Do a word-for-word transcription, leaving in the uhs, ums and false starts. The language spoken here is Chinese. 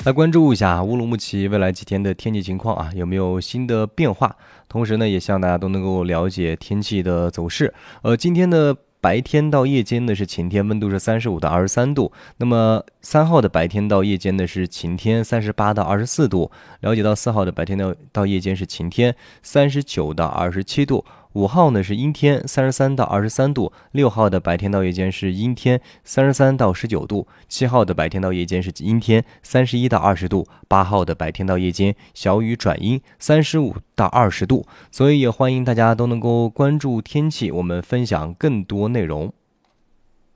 来关注一下乌鲁木齐未来几天的天气情况啊，有没有新的变化？同时呢，也希望大家都能够了解天气的走势。呃，今天的白天到夜间呢是晴天，温度是三十五到二十三度。那么三号的白天到夜间呢是晴天，三十八到二十四度。了解到四号的白天到到夜间是晴天，三十九到二十七度。五号呢是阴天，三十三到二十三度；六号的白天到夜间是阴天，三十三到十九度；七号的白天到夜间是阴天，三十一到二十度；八号的白天到夜间小雨转阴，三十五到二十度。所以也欢迎大家都能够关注天气，我们分享更多内容。